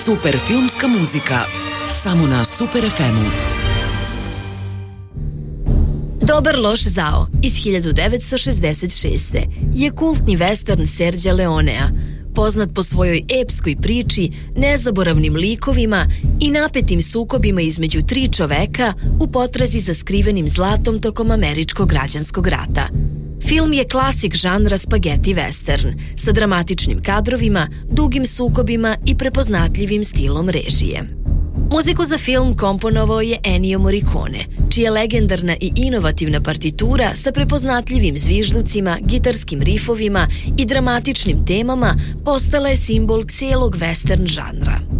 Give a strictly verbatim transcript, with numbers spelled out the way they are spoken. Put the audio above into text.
Super filmska muzika. Samo na Super ef emu. Dobar loš zao iz hiljadu devetsto šezdeset šeste. je kultni western Sergija Leonea, poznat po svojoj epskoj priči, nezaboravnim likovima i napetim sukobima između tri čoveka u potrazi za skrivenim zlatom tokom američkog građanskog rata. Film je klasik žanra spaghetti western, sa dramatičnim kadrovima, dugim sukobima i prepoznatljivim stilom režije. Muziku za film komponovao je Ennio Morricone, čija legendarna i inovativna partitura sa prepoznatljivim zvižducima, gitarskim rifovima i dramatičnim temama postala je simbol celog western žanra.